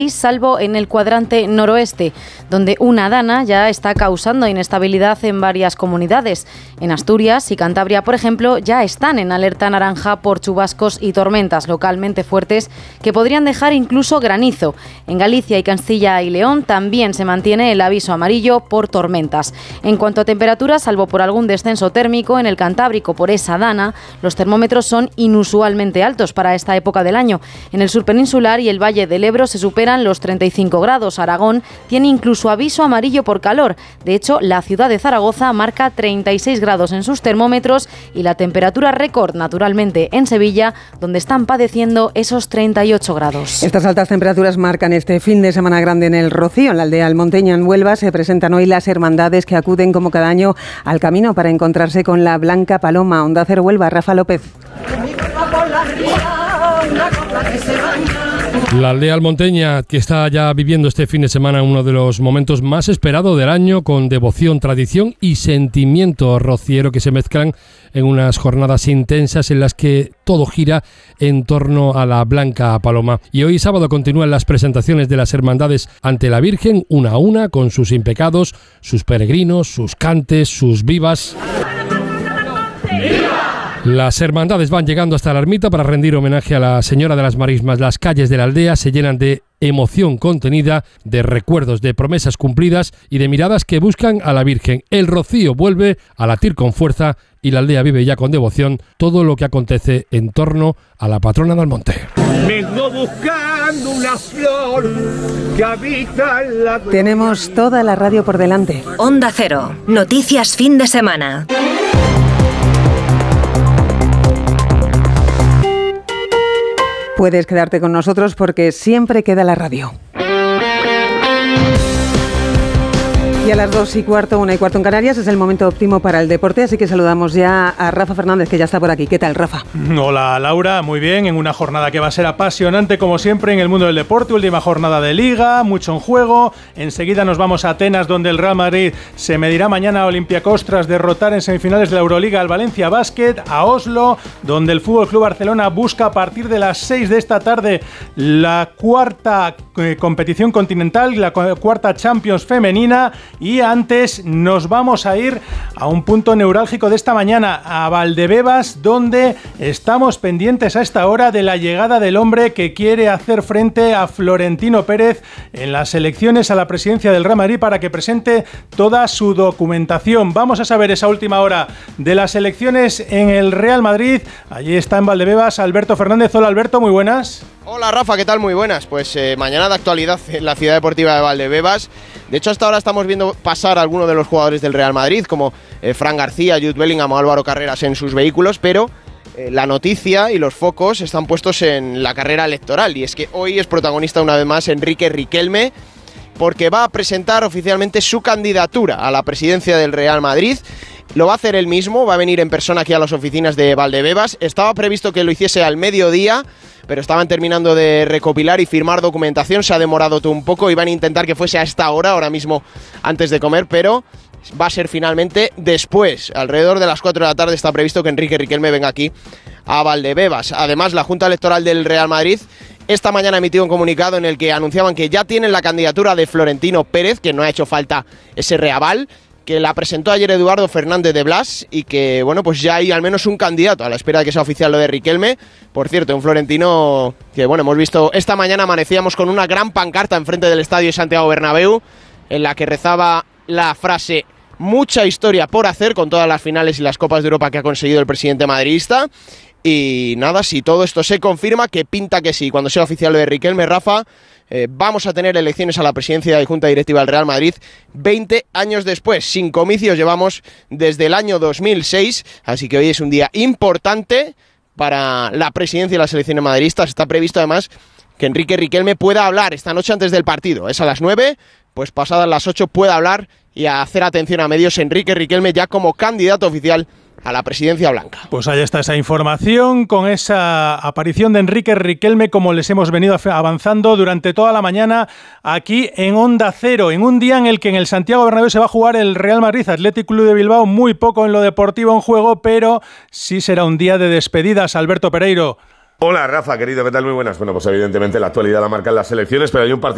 salvo en el cuadrante noroeste, donde una dana ya está causando inestabilidad en varias comunidades. En Asturias y Cantabria, por ejemplo, ya están en alerta naranja por chubascos y tormentas localmente fuertes que podrían dejar incluso granizo. En Galicia y Castilla y León también se mantiene el aviso amarillo por tormentas. En cuanto a temperaturas, salvo por algún descenso térmico en el Cantábrico por esa dana, los termómetros son inusualmente altos para esta época del año. En el sur peninsular y el Valle del Ebro se superan los 35 grados. Aragón tiene incluso aviso amarillo por calor. De hecho, la ciudad de Zaragoza marca 36 grados en sus termómetros y la temperatura récord, naturalmente, en Sevilla, donde están padeciendo esos 38 grados. Estas altas temperaturas marcan este fin de semana grande en el Rocío. En la aldea Almonteña, en Huelva, se presentan hoy las hermandades que acuden como cada año al camino para encontrarse con la Blanca Paloma. Onda Cero Huelva, Rafa López. La aldea almonteña, que está ya viviendo este fin de semana uno de los momentos más esperados del año, con devoción, tradición y sentimiento rociero que se mezclan en unas jornadas intensas en las que todo gira en torno a la Blanca Paloma. Y hoy sábado continúan las presentaciones de las hermandades ante la Virgen, una a una, con sus impecados, sus peregrinos, sus cantes, sus vivas. Las hermandades van llegando hasta la ermita para rendir homenaje a la Señora de las Marismas. Las calles de la aldea se llenan de emoción contenida, de recuerdos, de promesas cumplidas y de miradas que buscan a la Virgen. El Rocío vuelve a latir con fuerza y la aldea vive ya con devoción todo lo que acontece en torno a la patrona del monte. Vengo buscando una flor que habita en la... Tenemos toda la radio por delante. Onda Cero, noticias fin de semana. Puedes quedarte con nosotros porque siempre queda la radio. Y a las 2:15, 1:15 en Canarias, es el momento óptimo para el deporte, así que saludamos ya a Rafa Fernández, que ya está por aquí. ¿Qué tal, Rafa? Hola, Laura, muy bien, en una jornada que va a ser apasionante, como siempre, en el mundo del deporte, última jornada de Liga, mucho en juego. Enseguida nos vamos a Atenas, donde el Real Madrid se medirá mañana a Olympiacos tras derrotar en semifinales de la Euroliga al Valencia Basket, a Oslo, donde el FC Barcelona busca a partir de las 6 de esta tarde la cuarta competición continental, la cuarta Champions femenina. Y antes nos vamos a ir a un punto neurálgico de esta mañana, a Valdebebas, donde estamos pendientes a esta hora de la llegada del hombre que quiere hacer frente a Florentino Pérez en las elecciones a la presidencia del Real Madrid para que presente toda su documentación. Vamos a saber esa última hora de las elecciones en el Real Madrid. Allí está en Valdebebas Alberto Fernández. Hola, Alberto, muy buenas. Hola, Rafa, ¿qué tal? Muy buenas. Pues mañana de actualidad en la ciudad deportiva de Valdebebas. De hecho, hasta ahora estamos viendo pasar a algunos de los jugadores del Real Madrid, como Fran García, Jude Bellingham o Álvaro Carreras en sus vehículos, pero la noticia y los focos están puestos en la carrera electoral. Y es que hoy es protagonista una vez más Enrique Riquelme, porque va a presentar oficialmente su candidatura a la presidencia del Real Madrid. Lo va a hacer él mismo, va a venir en persona aquí a las oficinas de Valdebebas. Estaba previsto que lo hiciese al mediodía, pero estaban terminando de recopilar y firmar documentación. Se ha demorado todo un poco, iban a intentar que fuese a esta hora, ahora mismo antes de comer, pero va a ser finalmente después. Alrededor de las 4 de la tarde está previsto que Enrique Riquelme venga aquí a Valdebebas. Además, la Junta Electoral del Real Madrid esta mañana ha emitido un comunicado en el que anunciaban que ya tienen la candidatura de Florentino Pérez, que no ha hecho falta ese reaval, que la presentó ayer Eduardo Fernández de Blas y que, bueno, pues ya hay al menos un candidato a la espera de que sea oficial lo de Riquelme. Por cierto, un Florentino que, bueno, hemos visto esta mañana, amanecíamos con una gran pancarta enfrente del estadio de Santiago Bernabéu en la que rezaba la frase "mucha historia por hacer", con todas las finales y las Copas de Europa que ha conseguido el presidente madridista. Y nada, si todo esto se confirma, que pinta que sí, cuando sea oficial lo de Riquelme, Rafa, vamos a tener elecciones a la presidencia y Junta Directiva del Real Madrid 20 años después. Sin comicios llevamos desde el año 2006, así que hoy es un día importante para la presidencia y las elecciones madridistas. Está previsto además que Enrique Riquelme pueda hablar esta noche antes del partido. Es a las 9, pues pasadas las 8 pueda hablar y hacer atención a medios Enrique Riquelme ya como candidato oficial a la presidencia blanca. Pues ahí está esa información, con esa aparición de Enrique Riquelme, como les hemos venido avanzando durante toda la mañana aquí en Onda Cero, en un día en el que en el Santiago Bernabéu se va a jugar el Real Madrid Athletic Club de Bilbao. Muy poco en lo deportivo en juego, pero sí será un día de despedidas. Alberto Pereiro. Hola, Rafa, querido, ¿qué tal? Muy buenas. Bueno, pues evidentemente la actualidad la marcan las elecciones, pero hay un partido